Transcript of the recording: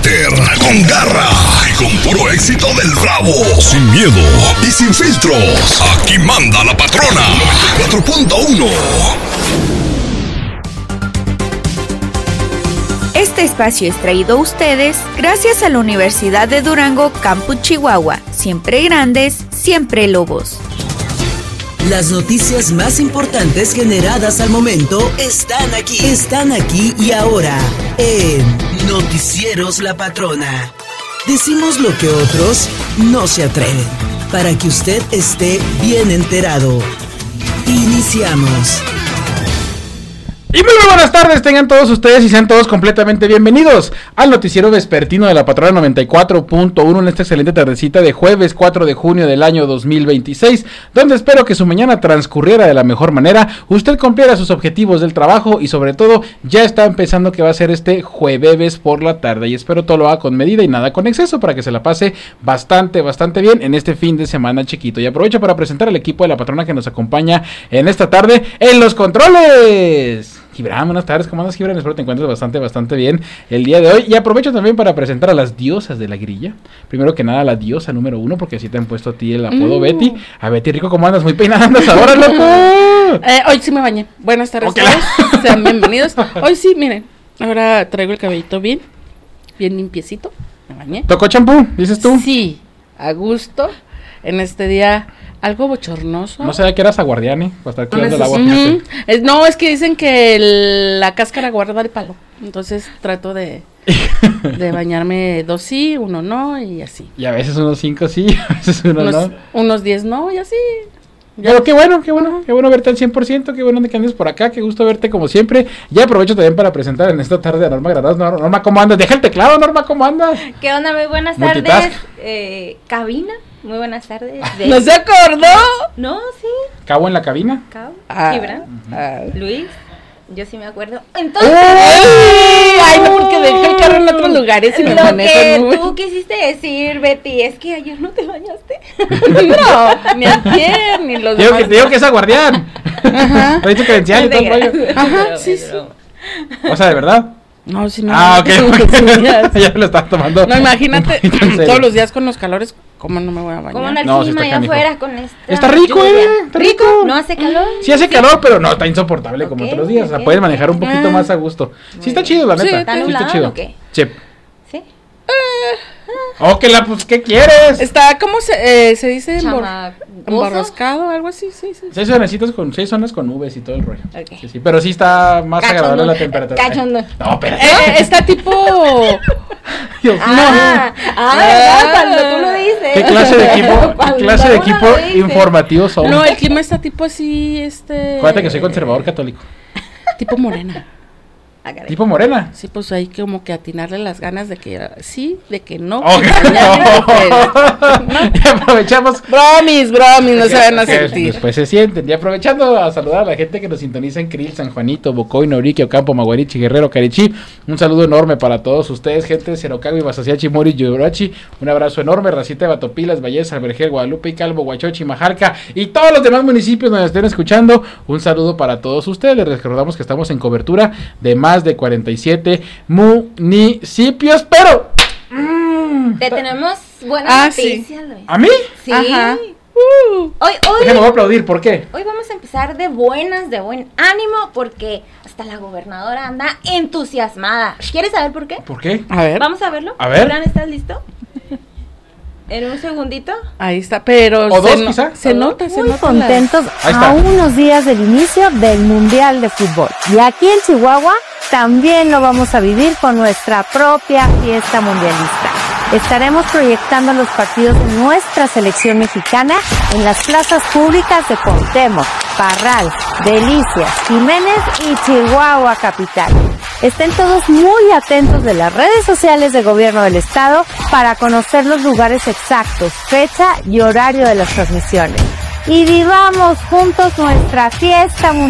carácter, con garra y con puro éxito del rabo. Sin miedo y sin filtros. Aquí manda la patrona. 4.1. Este espacio es traído a ustedes gracias a la Universidad de Durango, Campus Chihuahua. Siempre grandes, siempre lobos. Las noticias más importantes generadas al momento están aquí y ahora en Noticieros La Patrona. Decimos lo que otros no se atreven, para que usted esté bien enterado. Iniciamos. Y muy buenas tardes tengan todos ustedes y sean todos completamente bienvenidos al noticiero vespertino de la Patrona 94.1 en esta excelente tardecita de jueves 4 de junio del año 2026, donde espero que su mañana transcurriera de la mejor manera, usted cumpliera sus objetivos del trabajo y sobre todo ya está empezando que va a ser este jueves por la tarde y espero todo lo haga con medida y nada con exceso para que se la pase bastante bien en este fin de semana chiquito. Y aprovecho para presentar al equipo de la Patrona que nos acompaña en esta tarde en los controles. Gibran, buenas tardes, ¿cómo andas, Gibran? Espero te encuentres bastante bien el día de hoy. Y aprovecho también para presentar a las diosas de la grilla. Primero que nada, la diosa número 1, porque así te han puesto a ti el apodo Betty. A Betty Rico, ¿cómo andas? Muy peinada andas ahora, loco. Hoy sí me bañé. Buenas tardes Okay. todos, sean bienvenidos. Hoy sí, miren, ahora traigo el cabellito bien limpiecito. Me bañé. ¿Tocó champú, dices tú? Sí, a gusto. En este día algo bochornoso. No sabía que eras aguardiane, para estar cuidando el agua. No, es que dicen que la cáscara guarda el palo. Entonces trato de bañarme 2 sí, 1 no y así. Y a veces unos 5 sí, a veces unos no. Unos 10 no y así. Pero qué bueno verte al 100%, qué bueno que andes por acá, qué gusto verte como siempre. Ya aprovecho también para presentar en esta tarde a Norma Granados. Norma, ¿cómo andas? Deja el teclado, Norma, ¿cómo andas? ¿Qué onda? Muy buenas Multitask. tardes. Cabina, muy buenas tardes. ¿No se acordó? No, sí. ¿Cabo en la cabina? Cabo, Ah, Gibran, ah. Luis, yo sí me acuerdo. Entonces, Ay, no, porque dejé el carro en otros lugares y me lo manejo que en Uber. tú quisiste decir, Betty, es que ayer no te bañaste. No, ni ayer, ni los demás. Te digo que es aguardián. Trae tu credencial y todo el rollo. Ajá, sí. O sea, ¿de verdad? No, si no. Ah, ok. Sí, Ya me lo estás tomando. no, imagínate, un poquito en serio. todos los días con los calores, ¿cómo no me voy a bañar? ¿Cómo anda el No, sí clima está allá canijo. afuera con esta Está rico, lluvia? está rico. ¿No hace calor? Sí hace calor, pero no está insoportable como Ok, otros días. O sea, ok, puedes manejar un ok. poquito más a gusto. Sí está chido, la Sí, neta. ¿está Sí está nublado chido. o qué? Sí. Sí. Pues, ¿qué quieres? Está, ¿cómo se dice? Chamagoso. Emborrascado, algo así, sí. 6 zonas con nubes y todo el rollo. Ok. Sí, pero sí está más Cachondo. agradable la temperatura. Cachondo. No, espérate. Está tipo... Dios mío. ¿Verdad? Cuando tú lo dices. ¿Qué clase de equipo, Cuando qué clase de uno equipo lo dice. informativo somos? No, el clima está tipo así, Acuérdate que soy conservador católico. tipo morena. Ah, caray. Tipo morena. Sí, pues hay como que atinarle las ganas de que sí, de que no. Ok. No. Y aprovechamos. Bromis, no se van a Que sentir. Después se sienten. Y aprovechando a saludar a la gente que nos sintoniza en Krill, San Juanito, Bocoy, Norique, Ocampo, Maguarichi, Guerrero, Carichí. Un saludo enorme para todos ustedes, gente de Cerocago, Basaciachi, Mori, Yorachi. Un abrazo enorme, Racita de Batopilas, Valles, Albergel, Guadalupe y Calvo, Huachochi, Majarca y todos los demás municipios donde estén escuchando. Un saludo para todos ustedes. Les recordamos que estamos en cobertura de más de 47 municipios, pero Te tenemos buenas noticias, sí. Luis. ¿a mí? Sí. Ajá. Hoy Déjenme voy a aplaudir, ¿por qué? Hoy vamos a empezar de buenas, de buen ánimo, porque hasta la gobernadora anda entusiasmada. ¿Quieres saber por qué? ¿Por qué? A ver, Vamos a verlo. A ver. Fran, ¿estás listo? En un segundito. ahí está, pero O dos, quizá. se nota Muy la- contentos Ahí está. a unos días del inicio del Mundial de Fútbol. Y aquí en Chihuahua también lo vamos a vivir con nuestra propia fiesta mundialista. Estaremos proyectando los partidos de nuestra selección mexicana en las plazas públicas de Cuauhtémoc, Parral, Delicias, Jiménez y Chihuahua Capital. Estén todos muy atentos de las redes sociales de Gobierno del Estado para conocer los lugares exactos, fecha y horario de las transmisiones. Y vivamos juntos nuestra fiesta mundial.